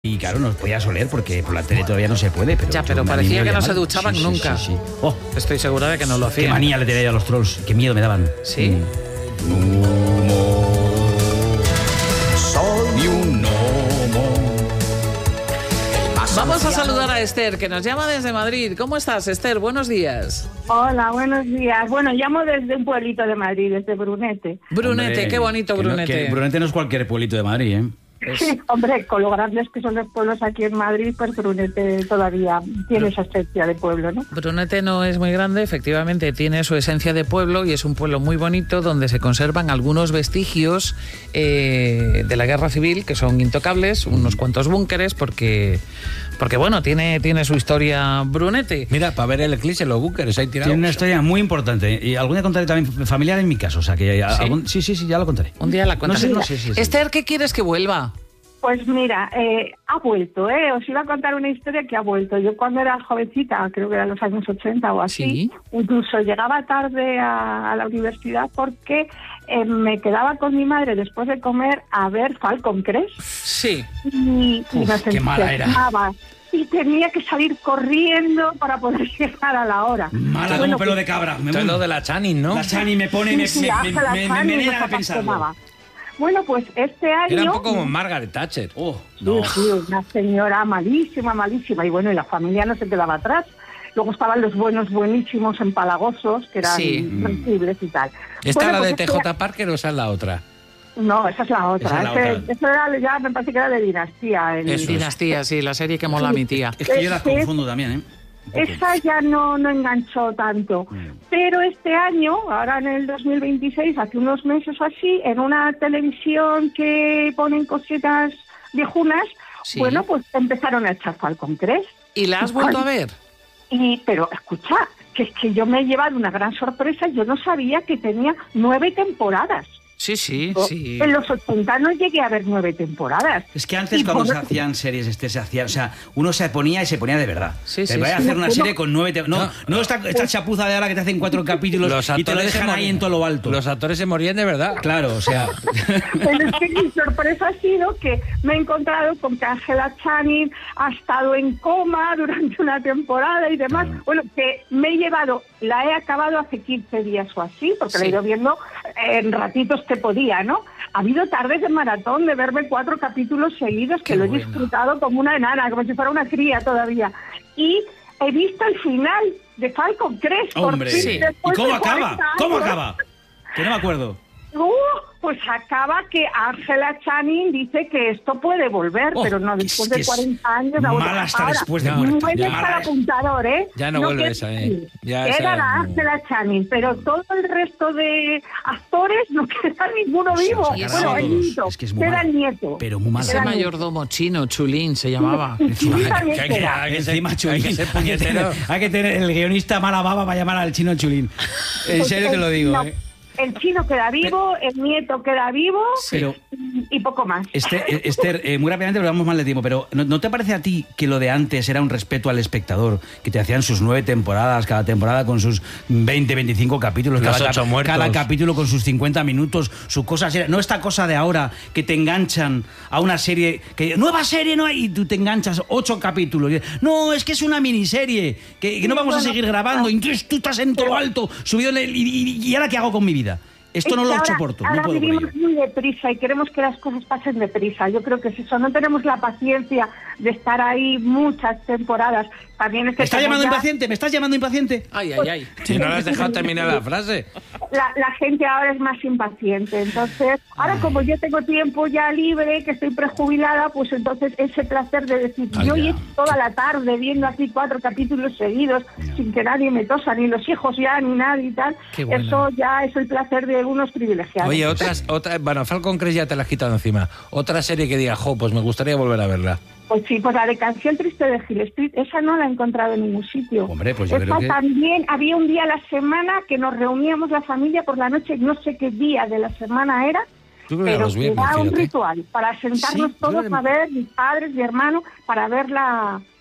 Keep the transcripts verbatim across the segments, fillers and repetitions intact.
Y claro, nos podías oler porque por la tele todavía no se puede. Pero ya, pero parecía que no se duchaban sí, nunca. Sí, sí, sí. Oh, estoy segura de que no lo hacían. Qué manía le tenía a los trolls, qué miedo me daban. ¿Sí? Mm. Soy un gnomo. Vamos a saludar a Esther, que nos llama desde Madrid. ¿Cómo estás, Esther? Buenos días. Hola, buenos días. Bueno, llamo desde un pueblito de Madrid, desde Brunete. Brunete, Hombre, qué bonito que no, Brunete. que Brunete no es cualquier pueblito de Madrid, ¿eh? Sí, hombre, con lo grandes que son los pueblos aquí en Madrid, pues Brunete todavía tiene esa esencia de pueblo, ¿no? Brunete no es muy grande, efectivamente tiene su esencia de pueblo y es un pueblo muy bonito donde se conservan algunos vestigios eh, de la guerra civil que son intocables, unos cuantos búnkeres, porque, porque bueno, tiene, tiene su historia Brunete. Mira, para ver el eclipse, los búnkeres ahí tirados. Tiene una historia muy importante y algún día contaré también familiar en mi caso, o sea que ¿Sí? algún, sí, sí, sí, ya lo contaré. Un día la cuentas. No sé, no sé, sí, sí. Esther, ¿qué quieres que vuelva? Pues mira, eh, ha vuelto, ¿eh? Os iba a contar una historia que ha vuelto. Yo cuando era jovencita, creo que eran los años ochenta o así, ¿Sí? incluso llegaba tarde a, a la universidad porque eh, me quedaba con mi madre después de comer a ver Falcon Crest. Sí. Y, y Uf, nos qué mala era. entusiasmaba. Y tenía que salir corriendo para poder llegar a la hora. Mala Bueno, como pelo pues, de cabra. Me Esto es muero. lo de la Channing, ¿no? La Chani me pone, me, sí, me, sí, me, Ángela me, me, Channing me nos envenena de pensarlo. apasionaba. Bueno, pues este año... Era un poco como Margaret Thatcher. Oh, Sí, no. sí, una señora malísima, malísima. Y bueno, y la familia no se quedaba atrás. Luego estaban los buenos, buenísimos, empalagosos, que eran Sí. sensibles y tal. ¿Esta Bueno, la de pues T este- J Parker o esa es la otra? No, esa es la otra. Esa es la Ese- otra. Eso era ya, me parece que era de Dinastía. el- Eso es. Dinastía, sí, la serie que mola a mi tía. Es que yo las Este- confundo también, ¿eh? Un poco. Esa ya no, no enganchó tanto. Pero este año, ahora en el dos mil veintiséis, hace unos meses o así, en una televisión que ponen cositas viejunas, Sí. bueno, pues empezaron a echar Falcon Crest. ¿Y la has vuelto a ver? Y, pero escucha, que es que yo me he llevado una gran sorpresa, yo no sabía que tenía nueve temporadas. Sí, sí, Yo, sí. En los ochenta no llegué a ver nueve temporadas. Es que antes Y cuando por- se hacían series, este se hacía, o sea, uno se ponía y se ponía de verdad. Sí, te sí, voy a sí. hacer una No, serie no. con nueve, te- no, No. no esta, esta chapuza de ahora que te hacen cuatro capítulos Los y te lo actores se dejan ahí morían. en todo lo alto. Los actores se morían de verdad. Claro, o sea, Pero es que mi sorpresa ha sido que me he encontrado con que Ángela Channing ha estado en coma durante una temporada y demás. Bueno, que me he llevado, la he acabado hace quince días o así, porque Sí. la he ido viendo en ratitos que podía, ¿no? Ha habido tardes de maratón de verme cuatro capítulos seguidos, que Qué lo he bueno. disfrutado como una enana, como si fuera una cría todavía. Y he visto el final de Falcon Crest. por hombre. fin, ¿Y después cómo de acaba? cuarenta ¿Cómo años. acaba? Que no me acuerdo. Uh, pues acaba que Ángela Channing dice que esto puede volver, Oh, pero no es después que de es cuarenta años. mala ahora- hasta ahora, después de No, muerta. Puede Ya. estar Mala, ¿eh? apuntador, ¿eh? Ya no vuelve que- esa, ¿eh? Ya Era esa- la Ángela Channing, pero todo el resto de actores no queda ninguno Sí, vivo. o sea, Bueno, todos. el nieto, Es que es muy queda mala. el nieto. Pero muy mala. Ese Era mayordomo chino, Chulín, se llamaba. Sí, también Que hay que- queda. hay que ser- Encima hay Chulín. que ser Hay que tener, puñetero. hay que tener el guionista mala baba para llamar al chino Chulín. En serio te lo digo, No, ¿eh? El chino queda vivo, el nieto queda vivo Pero y poco más. Esther, eh, Esther eh, muy rápidamente, porque vamos mal de tiempo, pero ¿no, ¿no te parece a ti que lo de antes era un respeto al espectador? Que te hacían sus nueve temporadas, cada temporada con sus veinte, veinticinco capítulos, Los cada, ocho cap- muertos. cada capítulo con sus cincuenta minutos, su cosa seria. No esta cosa de ahora que te enganchan a una serie, que nueva serie no hay, y tú te enganchas ocho capítulos. Y, no, es que es una miniserie, que, que no vamos a seguir grabando, y entonces tú estás en todo lo alto, subido en el, y, y, y ahora qué hago con mi vida. Esto Es no que lo ahora- soporto, ahora no puedo con ello. vivimos muy deprisa y queremos que las cosas pasen deprisa. Yo creo que es eso. No tenemos la paciencia de estar ahí muchas temporadas. También es que ¿Me estás como llamando ya- impaciente? ¿Me estás llamando impaciente? Ay, ay, ay. Si no le has dejado terminar la frase. La, la gente ahora es más impaciente. Entonces, ahora como yo tengo tiempo ya libre, que estoy prejubilada, pues entonces ese placer de decir, Ay, yo ya. he hecho toda la tarde viendo así cuatro capítulos seguidos, sin que nadie me tosa, ni los hijos ya, ni nadie y tal. Qué bueno. Eso ya es el placer de unos privilegiados. Oye, otras, otra, bueno, Falcon Crest ya te la has quitado encima. Otra serie que diga, jo, pues me gustaría volver a verla. Pues sí, pues la de Canción Triste de Hill Street, esa no la he encontrado en ningún sitio. Hombre, pues yo esa creo que- también, había un día a la semana que nos reuníamos la familia por la noche, no sé qué día de la semana era, Yo creo que pero los viernes, era un fíjate. ritual para sentarnos Sí, yo todos creo que- a ver, mis padres, mi hermano, para ver la,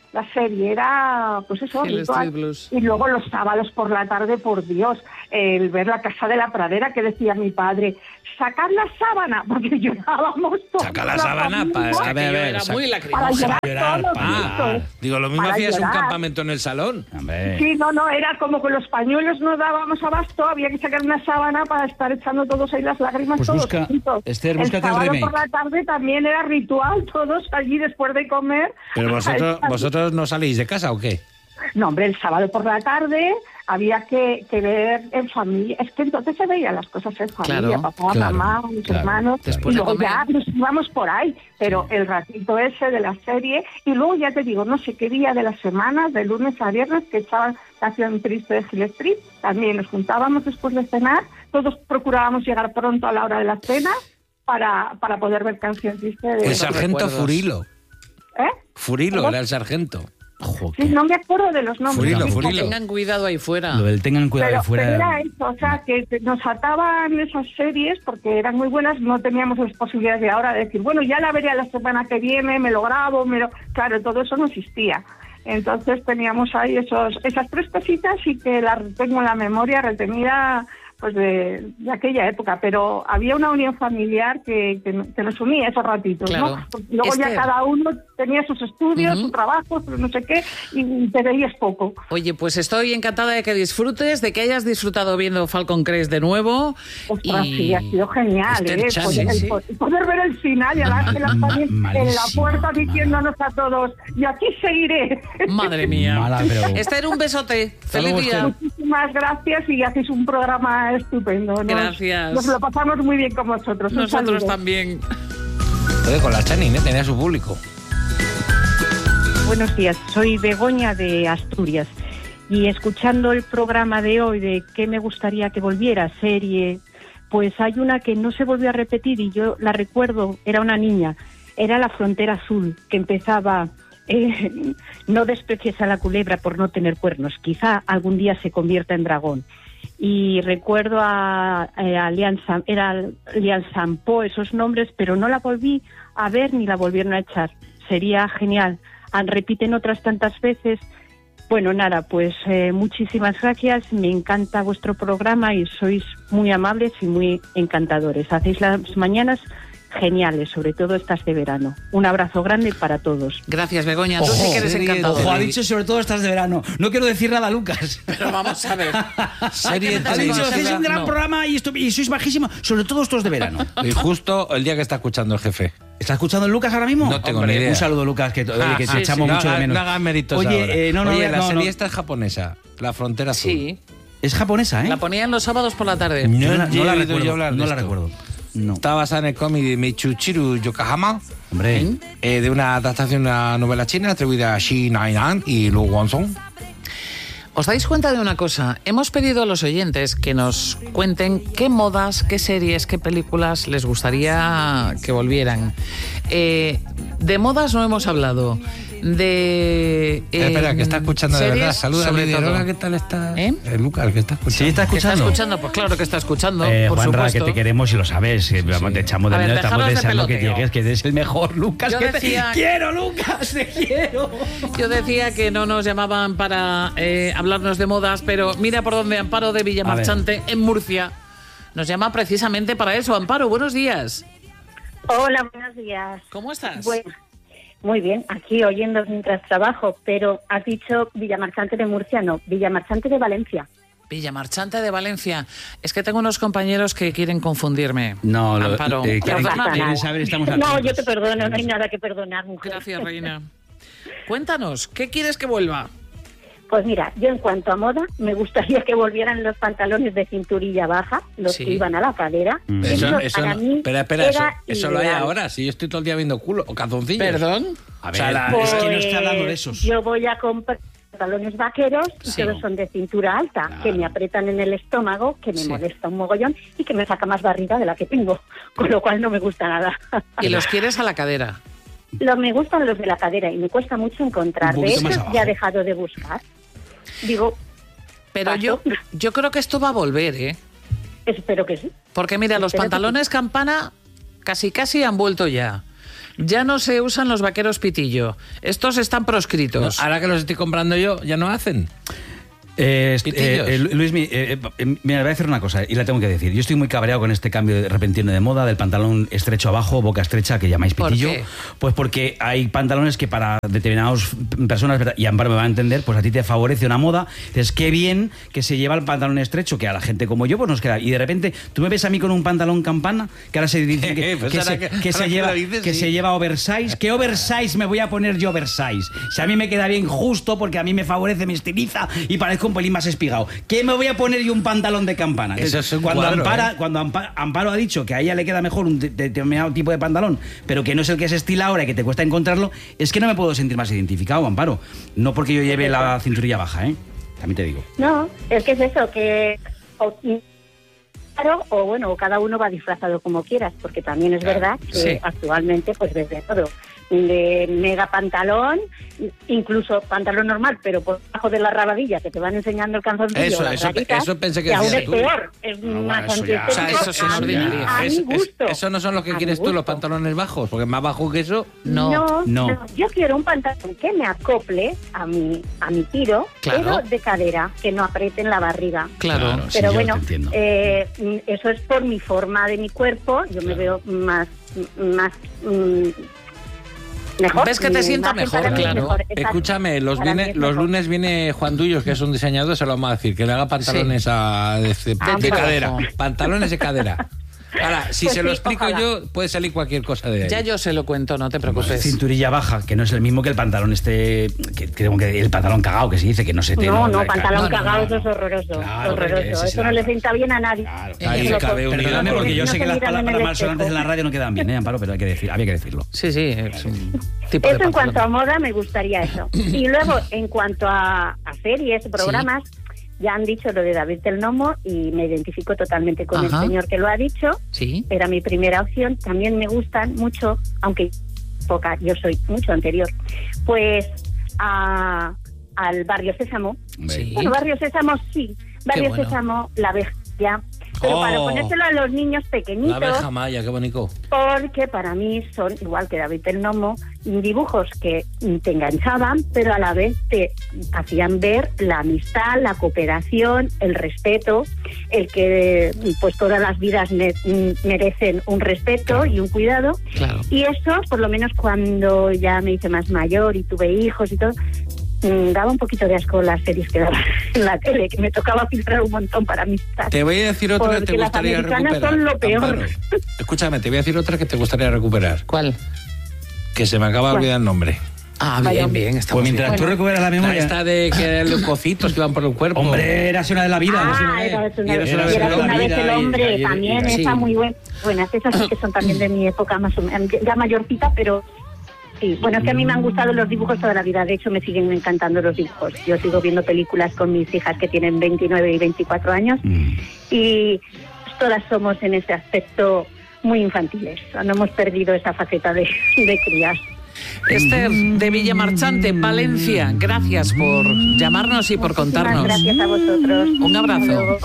la serie, era pues eso, El ritual. Street Blues. Y luego los sábados por la tarde, por Dios, el ver La Casa de la Pradera, que decía mi padre, sacar la sábana, porque llorábamos todos. Saca la sábana para... Es A que ver, a yo ver, era saca- muy Para lacrimosa. llorar, llorar, todos para juntos. llorar. Digo, lo mismo Para hacías un llorar. campamento en el salón. Hombre. Sí, no, no, era como que los pañuelos no dábamos abasto, había que sacar una sábana para estar echando todos ahí las lágrimas Pues todos busca- juntos. Esther, búscate el sábado remake. por la tarde también era ritual, todos allí después de comer. Pero vosotros, Ay, vosotros no salís de casa, ¿o qué? No, hombre, el sábado por la tarde había que, que ver en familia. Es que entonces se veían las cosas en familia, Claro, papá, claro, mamá, mis claro. hermanos. Después y de luego comer. ya nos íbamos por ahí, pero el ratito ese de la serie. Y luego ya te digo, no sé qué día de la semana, de lunes a viernes, que echaban Canción Triste de Hill Street. También nos juntábamos después de cenar. Todos procurábamos llegar pronto a la hora de la cena para, para poder ver Canción Triste de... El sargento recuerdos. Furilo. ¿Eh? Furilo ¿Cómo? era el sargento. Ojo, Sí, que- no me acuerdo de los nombres. Furilo, Fíjate. Furilo. Tengan cuidado ahí fuera. Lo del tengan cuidado Pero, de fuera. pero era eso, o sea, que nos ataban esas series porque eran muy buenas, no teníamos las posibilidades de ahora de decir, bueno, ya la veré la semana que viene, me lo grabo, me lo... Claro, todo eso no existía. Entonces teníamos ahí esos esas tres cositas y que las tengo en la memoria retenida pues de, de aquella época, pero había una unión familiar que, que, que nos unía esos ratitos, Claro. ¿no? Porque luego Esther. ya cada uno tenía sus estudios, Ujú. su trabajo, su no sé qué, y te veías poco. Oye, pues estoy encantada de que disfrutes, de que hayas disfrutado viendo Falcon Crest de nuevo. Ostras, y... sí, ha sido genial, Esther ¿eh? Chan, Poder, sí, sí. el- poder ver el final y a Ángela Ma- también en la malísimo, puerta mala. diciéndonos a todos, y aquí seguiré. Madre mía. Mala, pero- Esther, un besote. Feliz luego, día. Muchísimas gracias y hacéis un programa estupendo. Nos- Gracias. Nos lo pasamos muy bien con vosotros. Un Nosotros saludo. también. Joder, con la Channing, ¿eh? Tenía su público. Buenos días, soy Begoña de Asturias y escuchando el programa de hoy de qué me gustaría que volviera, serie, pues hay una que no se volvió a repetir y yo la recuerdo, era una niña, era La Frontera Azul, que empezaba, eh, no desprecies a la culebra por no tener cuernos, quizá algún día se convierta en dragón. Y recuerdo a, a Lian Sam, era Lian Sampo, esos nombres, pero no la volví a ver ni la volvieron a echar. Sería genial. Ah, repiten otras tantas veces. Bueno, nada, pues eh, muchísimas gracias. Me encanta vuestro programa y sois muy amables y muy encantadores. Hacéis las mañanas geniales, sobre todo estas de verano. Un abrazo grande para todos. Gracias, Begoña. Tú Ojo, sí que eres serie, encantador. Ojo, ha dicho sobre todo estas de verano. No quiero decir nada, Lucas. Pero vamos a ver. Serie Hay que Ha meterse dicho, con hacéis Sandra. un gran No. programa y, esto- y sois bajísimos, sobre todo estos de verano. Y justo el día que está escuchando el jefe. ¿Está escuchando el Lucas ahora mismo? No tengo Hombre, ni idea. Un saludo, Lucas, que, oye, que te Ah, echamos sí, mucho no de haga- menos. No hagan méritos Oye, ahora. eh, no, no, Oye, no, la no, serie no. esta es japonesa, La Frontera Azul. Sí. Es japonesa, ¿eh? La ponían los sábados por la tarde. No, No la, he no la oído recuerdo. yo hablar de no la esto. recuerdo. No. Está basada en el cómic de Michuchiru Yokohama, Hombre. eh, de una adaptación de una novela china atribuida a Shi Nainan y Lu Guangzhong. ¿Os dais cuenta de una cosa? Hemos pedido a los oyentes que nos cuenten qué modas, qué series, qué películas les gustaría que volvieran. Eh, de modas no hemos hablado. De. Eh, espera, que está escuchando de series, verdad. Saluda a sobre Lidia. todo. Hola, ¿qué tal está? ¿Eh? Eh, Lucas, que está escuchando. Sí, está ¿Que está escuchando. escuchando? Pues claro que está escuchando, Eh, por Juanra, supuesto. que te queremos y lo sabes. Que vamos, te echamos de A ver, menos, estamos dejaros de deseando que peloteo. llegues, que eres el mejor, Lucas. Yo que te- decía- quiero, Lucas, te quiero. Yo decía que no nos llamaban para eh, hablarnos de modas, pero mira por dónde Amparo de Villamarchante, en Murcia, nos llama precisamente para eso. Amparo, buenos días. Hola, buenos días. ¿Cómo estás? Bueno, muy bien, aquí oyendo mientras trabajo, pero has dicho Villamarchante de Murcia, no, Villamarchante de Valencia. Villamarchante de Valencia. Es que tengo unos compañeros que quieren confundirme. No, lo- Amparo. eh, No quieren- pasa quieren nada. saber, estamos No, atentos. yo te perdono, no hay nada que perdonar, mujer. Gracias, reina. Cuéntanos, ¿qué quieres que vuelva? Pues mira, yo en cuanto a moda, me gustaría que volvieran los pantalones de cinturilla baja, los Sí. que iban a la cadera. Mm. Eso, eso para no- mí espera, espera, eso, era eso lo hay ideal. ahora. Si yo estoy todo el día viendo culo o calzoncillos. ¿Perdón? A O sea, ver, la- es que no Pues, está hablando de esos. Yo voy a comprar pantalones vaqueros y Sí. todos son de cintura alta, Claro. que me aprietan en el estómago, que me Sí. molesta un mogollón y que me saca más barriga de la que tengo, con lo cual no me gusta nada. Y los quieres a la cadera. Los me gustan los de la cadera y me cuesta mucho encontrar. Un De poquito más hecho, abajo. ya he dejado de buscar. Digo, Pero Paso. yo, yo creo que esto va a volver, ¿eh? espero que sí. Porque mira, los Espero que pantalones campana casi casi han vuelto ya. ya no se usan los vaqueros pitillo. Estos están proscritos. No, ahora que los estoy comprando yo, ya no hacen. Eh, eh, eh, Luis, eh, eh, me voy a decir una cosa y la tengo que decir. Yo estoy muy cabreado con este cambio repentino de moda del pantalón estrecho abajo, boca estrecha, que llamáis pitillo. ¿Por qué? Pues porque hay pantalones que para determinadas personas, y Amparo me va a entender, pues a ti te favorece una moda. Entonces, qué bien que se lleva el pantalón estrecho, que a la gente como yo pues nos queda. Y de repente, tú me ves a mí con un pantalón campana, que ahora se dice que, pues que, ahora se, que, que, se, lleva, dices, que sí. se lleva oversize. ¿Qué oversize me voy a poner yo oversize? Si a mí me queda bien justo porque a mí me favorece, me estiliza y parezco un pelín más espigado. ¿Qué me voy a poner yo un pantalón de campana? Eso es un cuando cuadro, Ampara, ¿eh? cuando Amparo, Amparo ha dicho que a ella le queda mejor un de- determinado tipo de pantalón, pero que no es el que se estila ahora y que te cuesta encontrarlo, es que no me puedo sentir más identificado, Amparo. No porque yo lleve la cinturilla baja, ¿eh? También te digo. No, es que es eso, que... O, claro, o bueno, cada uno va disfrazado como quieras, porque también es verdad que Sí. actualmente pues ves de todo. De mega pantalón, incluso pantalón normal, pero por debajo de la rabadilla que te van enseñando el calzoncillo. Eso, las eso, rayitas, eso pensé que que aún decías es tú. peor, es bueno, más eso ya- antiestético. O sea, eso sí es a mi- ordinario. a Es- mi es- gusto. eso no son los que A mi quieres tú, los gusto. pantalones bajos, porque más bajo que eso... No. No, no. no, yo quiero un pantalón que me acople a mi, a mi tiro, Claro. pero de cadera, que no apriete en la barriga. Claro. Claro. Sí, Pero yo bueno, te entiendo. eh, mm, eso es por mi forma de mi cuerpo, yo me veo más, más mm, mejor. ¿Ves que te Mi sienta imagen mejor? para mí es Claro. mejor, exacto. Escúchame, los, Para mí viene, es los mejor. lunes viene Juan Duyos, que es un diseñador, se lo vamos a decir, que le haga pantalones a, de, de- Ah, de pues. cadera. Pantalones de cadera. Ahora, si Pues se lo sí, explico ojalá. yo, puede salir cualquier cosa de ahí. Ya yo se lo cuento, no te preocupes. Cinturilla baja, que no es el mismo que el pantalón este, que, que, que el pantalón cagado que se dice, que no se te... No, no, claro, pantalón no, no, cagado, no, eso es no. horroroso. Claro, horroroso. porque ese es Eso no la- le sienta bien a nadie. Claro, Ahí Eso lo- cabe un Perdóname, hilo. porque yo No sé se que las miran en palabras el malsonantes en la radio no quedan bien, ¿eh, Amparo? Pero hay que, decir, había que decirlo. Sí, sí, es un tipo de Eso en cuanto a pantalón. moda me gustaría eso. Y luego, en cuanto a, a series, programas, ya han dicho lo de David del Nomo y me identifico totalmente con Ajá. el señor que lo ha dicho. Sí. Era mi primera opción. También me gustan mucho, aunque poca, yo soy mucho anterior, pues a, al Barrio Sésamo. Sí. Bueno, Barrio Sésamo sí. Barrio bueno. Sésamo, La Abeja. Pero Oh. para ponérselo a los niños La pequeñitos, abeja maya, qué bonito. porque para mí son, igual que David el Nomo, dibujos que te enganchaban, pero a la vez te hacían ver la amistad, la cooperación, el respeto, el que pues todas las vidas me- merecen un respeto y un cuidado. Claro. Y eso, por lo menos cuando ya me hice más mayor y tuve hijos y todo, mm, daba un poquito de asco las series que daban en la tele, que me tocaba filtrar un montón para amistad. Te voy a decir otra que Porque te las gustaría americanas recuperar. son lo peor. Amparo. Escúchame, te voy a decir otra que te gustaría recuperar. ¿Cuál? Que se me acaba de ¿Cuál? olvidar el nombre. Ah, Vaya, bien, hombre. bien. Pues Estamos bien. mientras tú Bueno. recuperas la La memoria... esta de que eran leucocitos que iban por el cuerpo. Hombre, era una de la vida. Ah, era una vez. era una, Y eres y una era vez en una la vez vida el y- hombre, y- y- también sí. está muy buena. Buenas, esas sí que son también de mi época más o menos, ya mayorcita, pero sí. Bueno, es que a mí me han gustado los dibujos toda la vida, de hecho me siguen encantando los dibujos. Yo sigo viendo películas con mis hijas que tienen veintinueve y veinticuatro años Mm. y todas somos en ese aspecto muy infantiles. No hemos perdido esa faceta de, de crías. Esther, de Villamarchante, Valencia, gracias por llamarnos y por Muchísimas contarnos. gracias a vosotros. Un abrazo. Hasta luego.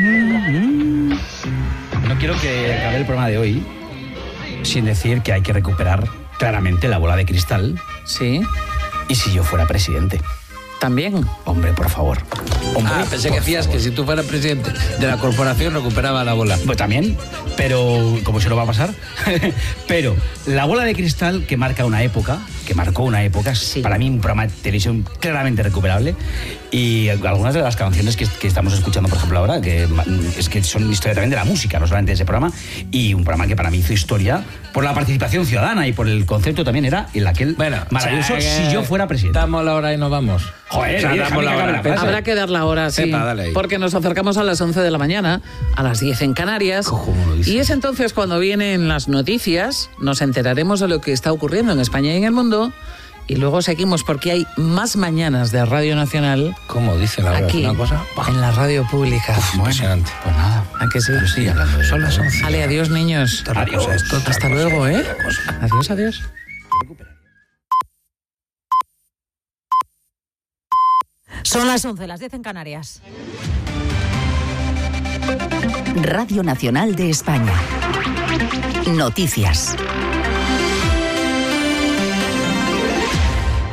No quiero que acabe el programa de hoy sin decir que hay que recuperar claramente la bola de cristal Sí, y si yo fuera presidente. también. Hombre, por favor. Hombre, Ah, pensé que por decías favor. que si tú fueras presidente de la corporación recuperaba la bola. Pues también, pero como se lo va a pasar. Pero la bola de cristal que marca una época, que marcó una época, es Sí. para mí un programa de televisión claramente recuperable. Y algunas de las canciones que, que estamos escuchando, por ejemplo, ahora, que ma- es que son historia también de la música, no solamente de ese programa. Y un programa que para mí hizo historia por la participación ciudadana y por el concepto también era el aquel Bueno, maravilloso o sea, que si yo fuera presidente. Damos la hora y nos vamos. Joder, O sea, oye, damos déjame la que acabe hora. la frase. Habrá que dar la hora, sí. Pepa, dale ahí. Porque nos acercamos a las once de la mañana, a las diez en Canarias. ¿Cómo lo dices? Y es entonces cuando vienen las noticias, nos enteraremos de lo que está ocurriendo en España y en el mundo. Y luego seguimos porque hay más mañanas de Radio Nacional ¿Cómo dice la hora? aquí, ¿Una cosa? en la radio pública. Impresionante. Pues nada. ¿A que sí? Pero sí, hablando de Son las once. Ale, adiós, niños. Otra Adiós. cosa, esto, otra Hasta cosa, luego, ¿eh? otra cosa. Adiós, adiós. Son las once, las diez en Canarias. Radio Nacional de España. Noticias.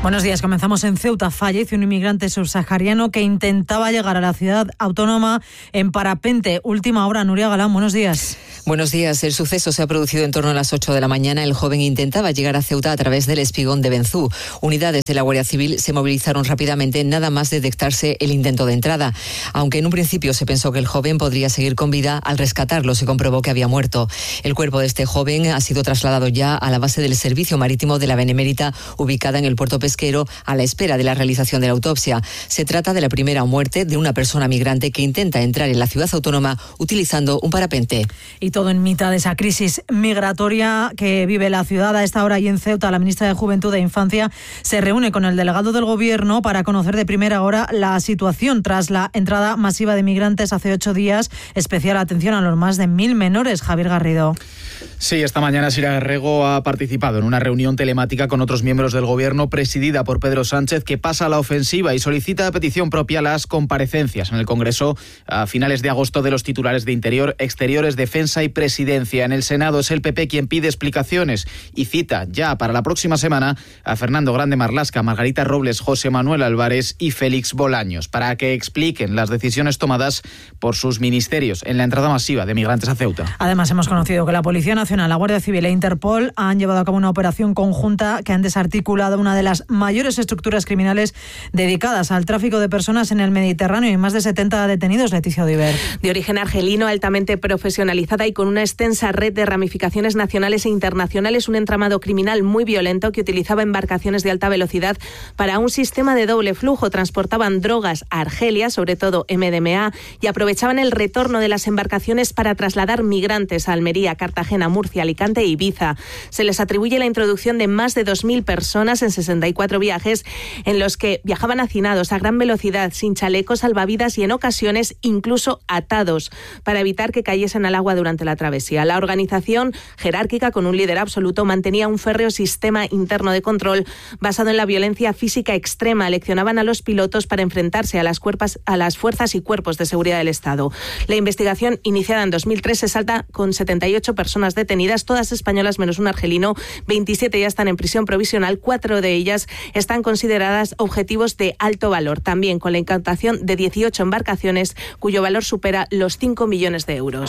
Buenos días, comenzamos en Ceuta. Fallece un inmigrante subsahariano que intentaba llegar a la ciudad autónoma en parapente. Última hora, Nuria Galán, buenos días. Buenos días. El suceso se ha producido en torno a las ocho de la mañana. El joven intentaba llegar a Ceuta a través del espigón de Benzú. Unidades de la Guardia Civil se movilizaron rápidamente nada más detectarse el intento de entrada. Aunque en un principio se pensó que el joven podría seguir con vida, al rescatarlo se comprobó que había muerto. El cuerpo de este joven ha sido trasladado ya a la base del Servicio Marítimo de la Benemérita, ubicada en el puerto pesquero, a la espera de la realización de la autopsia. Se trata de la primera muerte de una persona migrante que intenta entrar en la ciudad autónoma utilizando un parapente. Y todo en mitad de esa crisis migratoria que vive la ciudad. A esta hora y en Ceuta, la ministra de Juventud e Infancia se reúne con el delegado del Gobierno para conocer de primera hora la situación tras la entrada masiva de migrantes hace ocho días. Especial atención a los más de mil menores. Javier Garrido. Sí, esta mañana Sira Rego ha participado en una reunión telemática con otros miembros del Gobierno presidida por Pedro Sánchez, que pasa a la ofensiva y solicita a petición propia las comparecencias en el Congreso a finales de agosto de los titulares de Interior, Exteriores, Defensa y Presidencia. En el Senado es el P P quien pide explicaciones y cita ya para la próxima semana a Fernando Grande Marlaska, Margarita Robles, José Manuel Álvarez y Félix Bolaños para que expliquen las decisiones tomadas por sus ministerios en la entrada masiva de migrantes a Ceuta. Además, hemos conocido que la Policía Nacional, la Guardia Civil e Interpol han llevado a cabo una operación conjunta que han desarticulado una de las mayores estructuras criminales dedicadas al tráfico de personas en el Mediterráneo y más de setenta detenidos. Leticia Odiver. De origen argelino, altamente profesionalizada y con una extensa red de ramificaciones nacionales e internacionales, un entramado criminal muy violento que utilizaba embarcaciones de alta velocidad para un sistema de doble flujo. Transportaban drogas a Argelia, sobre todo M D M A, y aprovechaban el retorno de las embarcaciones para trasladar migrantes a Almería, Cartagena, Murcia, Alicante e Ibiza. Se les atribuye la introducción de más de dos mil personas en sesenta y cuatro viajes en los que viajaban hacinados a gran velocidad, sin chalecos salvavidas y en ocasiones incluso atados para evitar que cayesen al agua durante la travesía. La organización, jerárquica con un líder absoluto, mantenía un férreo sistema interno de control basado en la violencia física extrema. Leccionaban a los pilotos para enfrentarse a las, cuerpas, a las fuerzas y cuerpos de seguridad del Estado. La investigación, iniciada en dos mil tres, se salta con setenta y ocho personas detenidas, todas españolas menos un argelino. veintisiete ya están en prisión provisional, cuatro de ellas están consideradas objetivos de alto valor, también con la incautación de dieciocho embarcaciones cuyo valor supera los cinco millones de euros.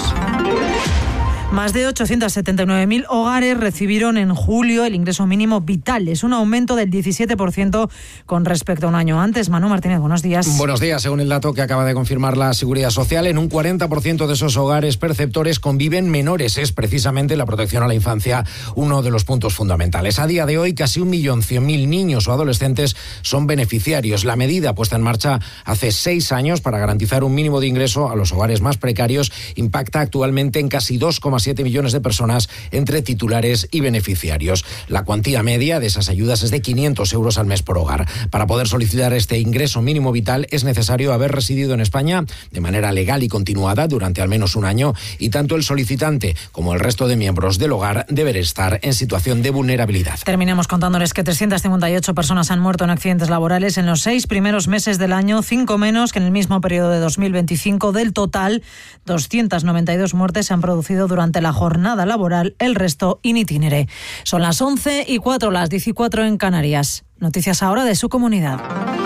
Más de ochocientos setenta y nueve mil hogares recibieron en julio el ingreso mínimo vital. Es un aumento del diecisiete por ciento con respecto a un año antes. Manu Martínez, buenos días. Buenos días. Según el dato que acaba de confirmar la Seguridad Social, en un cuarenta por ciento de esos hogares perceptores conviven menores. Es precisamente la protección a la infancia uno de los puntos fundamentales. A día de hoy, casi un millón cien mil niños o adolescentes son beneficiarios. La medida puesta en marcha hace seis años para garantizar un mínimo de ingreso a los hogares más precarios impacta actualmente en casi dos coma siete millones de personas entre titulares y beneficiarios. La cuantía media de esas ayudas es de quinientos euros al mes por hogar. Para poder solicitar este ingreso mínimo vital es necesario haber residido en España de manera legal y continuada durante al menos un año, y tanto el solicitante como el resto de miembros del hogar deben estar en situación de vulnerabilidad. Terminamos contándoles que trescientas cincuenta y ocho personas han muerto en accidentes laborales en los seis primeros meses del año, cinco menos que en el mismo periodo de dos mil veinticinco. Del total, doscientas noventa y dos muertes se han producido durante la jornada laboral, el resto in itinere. Son las once y cuatro, las diez y cuatro en Canarias. Noticias ahora de su comunidad.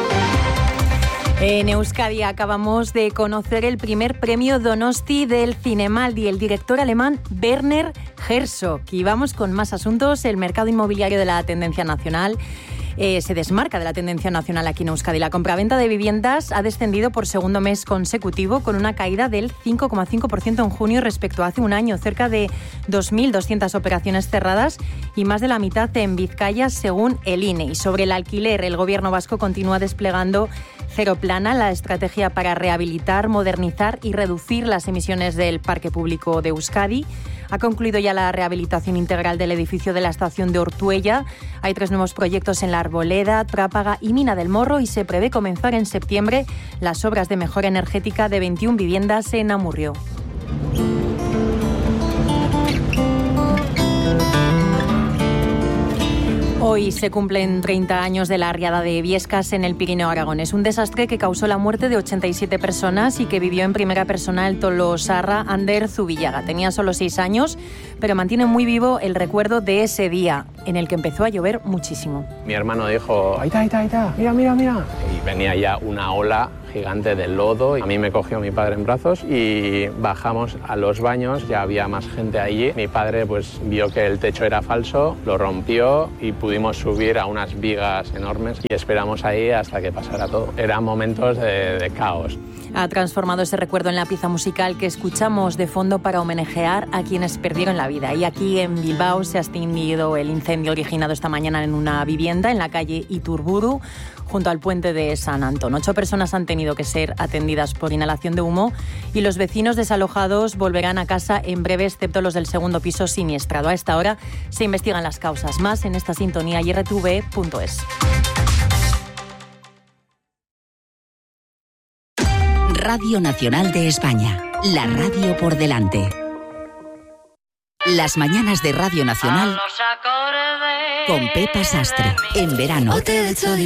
En Euskadi acabamos de conocer el primer premio Donosti del Cinemaldi, el director alemán Werner Herzog. Y vamos con más asuntos. El mercado inmobiliario de la tendencia nacional Eh, se desmarca de la tendencia nacional aquí en Euskadi. La compraventa de viviendas ha descendido por segundo mes consecutivo, con una caída del cinco coma cinco por ciento en junio respecto a hace un año, cerca de dos mil doscientas operaciones cerradas y más de la mitad en Vizcaya, según el I N E. Y sobre el alquiler, el gobierno vasco continúa desplegando Cero Plana, la estrategia para rehabilitar, modernizar y reducir las emisiones del parque público de Euskadi. Ha concluido ya la rehabilitación integral del edificio de la estación de Ortuella. Hay tres nuevos proyectos en La Arboleda, Trápaga y Mina del Morro, y se prevé comenzar en septiembre las obras de mejora energética de veintiuna viviendas en Amurrio. Hoy se cumplen treinta años de la riada de Biescas en el Pirineo aragonés, un desastre que causó la muerte de ochenta y siete personas y que vivió en primera persona el tolosarra Ander Zubillaga. Tenía solo seis años, pero mantiene muy vivo el recuerdo de ese día en el que empezó a llover muchísimo. Mi hermano dijo, ahí está, ahí está, ahí está, mira, mira, mira. Y venía ya una ola gigante de lodo. A mí me cogió mi padre en brazos y bajamos a los baños, ya había más gente allí. Mi padre pues vio que el techo era falso, lo rompió y pudimos subir a unas vigas enormes y esperamos ahí hasta que pasara todo. Eran momentos de, de caos. Ha transformado ese recuerdo en la pieza musical que escuchamos de fondo para homenajear a quienes perdieron la vida. Y aquí en Bilbao se ha extinguido el incendio originado esta mañana en una vivienda en la calle Iturburu, junto al puente de San Antón. Ocho personas han tenido que ser atendidas por inhalación de humo y los vecinos desalojados volverán a casa en breve, excepto los del segundo piso siniestrado. A esta hora se investigan las causas. Más en esta sintonía y r t v punto es. Radio Nacional de España, la radio por delante. Las mañanas de Radio Nacional con Pepa Sastre, en verano.